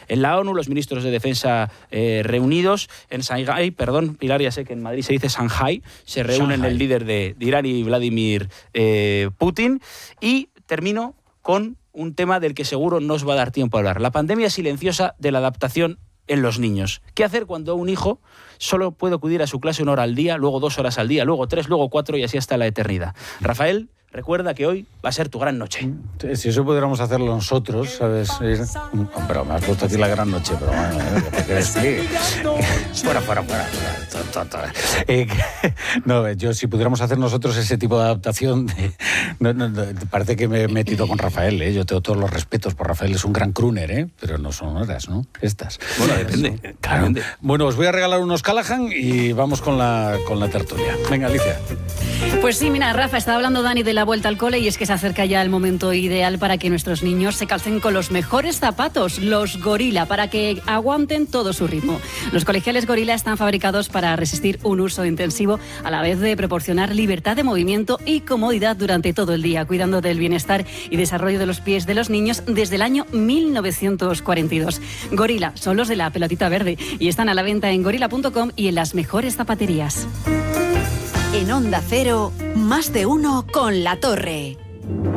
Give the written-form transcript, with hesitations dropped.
En la ONU, los ministros de defensa reunidos en Shanghái, Pilar, ya sé que en Madrid se dice Shanghái, se reúnen el líder de Irán y Vladimir Putin. Y termino con un tema del que seguro no os va a dar tiempo a hablar: la pandemia silenciosa de la adaptación en los niños. ¿Qué hacer cuando un hijo solo puede acudir a su clase 1 hora al día, luego 2 horas al día, luego 3, luego 4 y así hasta la eternidad? Rafael, recuerda que hoy va a ser tu gran noche. Si eso pudiéramos hacerlo nosotros, ¿sabes? Pero me has puesto aquí la gran noche, pero bueno, ¿qué crees que? Fuera. No, yo si pudiéramos hacer nosotros ese tipo de adaptación, parece que me he metido con Rafael, ¿eh? Yo tengo todos los respetos por Rafael, es un gran crooner, pero no son horas, ¿no? Estas. Bueno, depende. Claro. Depende. Bueno, os voy a regalar unos Callahan y vamos con la tertulia. Venga, Alicia. Pues sí, mira, Rafa, estaba hablando Dani de la vuelta al cole y es que se acerca ya el momento ideal para que nuestros niños se calcen con los mejores zapatos, los Gorila, para que aguanten todo su ritmo. Los colegiales Gorila están fabricados para resistir un uso intensivo, a la vez de proporcionar libertad de movimiento y comodidad durante todo el día, cuidando del bienestar y desarrollo de los pies de los niños desde el año 1942. Gorila son los de la pelotita verde y están a la venta en gorila.com y en las mejores zapaterías. En Onda Cero, más de uno con La Torre.